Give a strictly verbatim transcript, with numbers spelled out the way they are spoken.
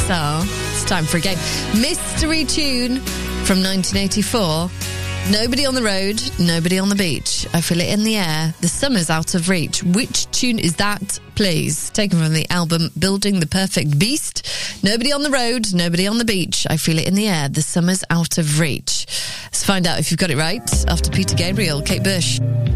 S R. It's time for a game. Mystery tune from nineteen eighty-four. Nobody on the road, nobody on the beach. I feel it in the air. The summer's out of reach. Which tune is that, please? Taken from the album Building the Perfect Beast. Nobody on the road, nobody on the beach. I feel it in the air. The summer's out of reach. Let's find out if you've got it right after Peter Gabriel, Kate Bush.